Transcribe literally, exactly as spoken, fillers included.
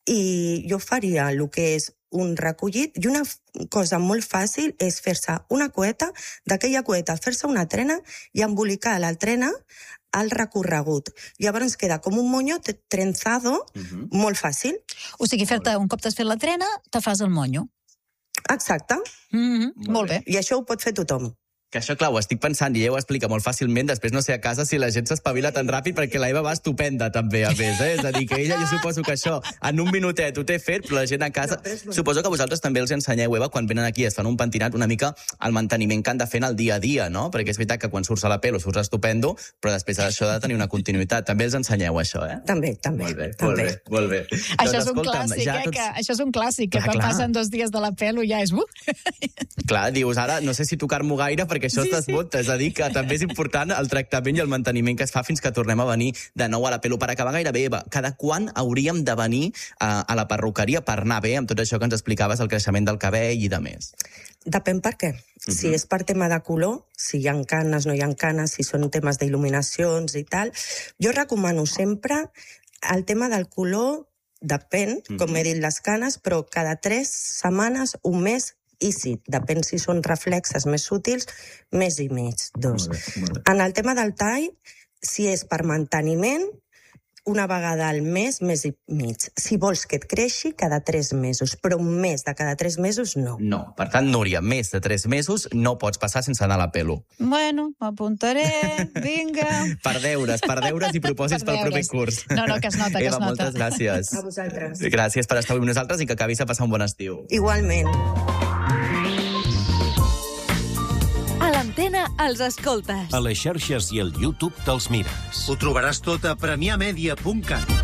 i jo faria el que és un recollit, i una cosa molt fàcil és fer-se una cueta, d'aquella cueta fer-se una trena i embolicar la trena al recorregut. Llavors queda com un moño trenzado, uh-huh. molt fàcil. O sigui, fer-te un cop t'has fet la trena, te fas el moño. Exacte. Mm-hmm. Molt, molt bé. I això ho pot fer tothom. Que això, clar, ho estic pensant i ella ho explica molt fàcilment, després no sé a casa si la gent s'espavila tan ràpid, perquè la Eva va estupenda també, a més, eh? És a dir, que ella jo suposo que això en un minutet ho té fet, però la gent a casa... No, suposo que vosaltres també els ensenyeu, Eva, quan venen aquí i es fan un pentinat, una mica el manteniment que han de fer en el dia a dia, no? Perquè és veritat que quan surts a la pelo surts estupendo, però després això ha de tenir una continuïtat. També els ensenyeu això, eh? També, també. Molt bé, també. molt bé, molt bé. Això doncs, és un escolta'm, clàssic, ja eh? Tots... Que, això és un clàssic, que clar, quan clar. Passen dos dies de la pelo ja és... Uh! Clar, dius, ara no sé si tocar-m'ho gaire perquè això sí, es desmunta. Sí. És a dir, que també és important el tractament i el manteniment que es fa fins que tornem a venir de nou a la pelo. Per acabar gairebé, Eva, cada quan hauríem de venir a, a la perruqueria per anar bé amb tot això que ens explicaves, el creixement del cabell i de més? Depèn per què. Uh-huh. Si és per tema de color, si hi ha canes, no hi ha canes, si són temes d'il·luminacions i tal, jo recomano sempre el tema del color, depèn, uh-huh. com he dit, les canes, però cada tres setmanes, un mes, i sí, depèn si són reflexes més útils, més i mig, dos. Molt bé, molt bé. En el tema del tall, si és per manteniment, una vegada al mes, mes i mig. Si vols que et creixi, cada tres mesos, però un mes de cada tres mesos, no. No, per tant, Núria, més de tres mesos no pots passar sense anar a la pelo. Bueno, m'apuntaré, vinga. Per deures, per deures i propòsits pel proper curs. No, no, que es nota, que Eva, es nota. moltes gràcies. A vosaltres. Gràcies per estar avui amb nosaltres i que acabis de passar un bon estiu. Igualment. A l'Antena els escoltes. A les xarxes i al YouTube te'ls mires. Ho trobaràs tot a premià media punt cat.